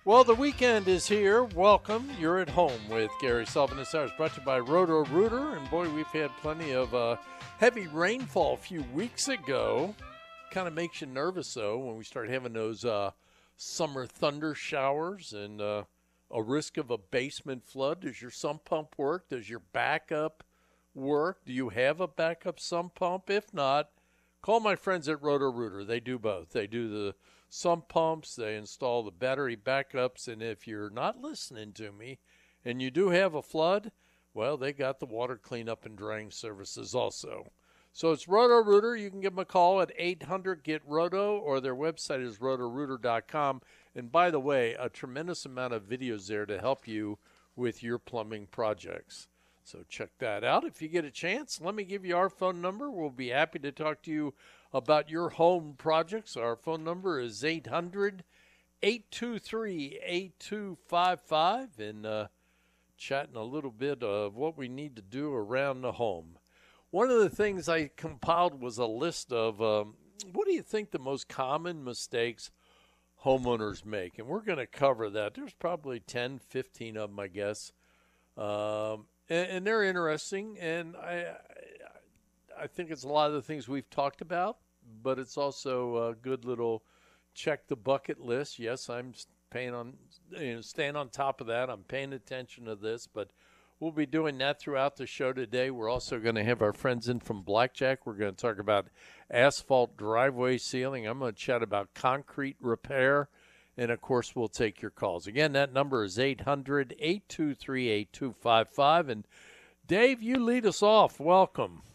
Well, the weekend is here. Welcome. You're at home with Gary Sullivan and Cyrus, brought to you by Roto-Rooter. And boy, we've had plenty of heavy rainfall a few weeks ago. Kind of makes you nervous, though, when we start having those summer thunder showers and a risk of a basement flood. Does your sump pump work? Does your backup work? Do you have a backup sump pump? If not, call my friends at Roto-Rooter. They do both. They do the sump pumps, they install the battery backups, and if you're not listening to me and you do have a flood, well, they got the water cleanup and drain services also. So it's Roto-Rooter. You can give them a call at 800-GET-ROTO, or their website is rotorooter.com. And by the way, a tremendous amount of videos there to help you with your plumbing projects. So check that out. If you get a chance, let me give you our phone number. We'll be happy to talk to you about your home projects. Our phone number is 800-823-8255, and chatting a little bit of what we need to do around the home. One of the things I compiled was a list of what do you think the most common mistakes homeowners make? And we're going to cover that. There's probably 10, 15 of them, I guess. And they're interesting, and I think it's a lot of the things we've talked about, but it's also a good little check the bucket list. Yes, I'm staying on top of that. I'm paying attention to this, but we'll be doing that throughout the show today. We're also going to have our friends in from Blackjack. We're going to talk about asphalt driveway sealing. I'm going to chat about concrete repair. And, of course, we'll take your calls. Again, that number is 800-823-8255. And, Dave, you lead us off. Welcome.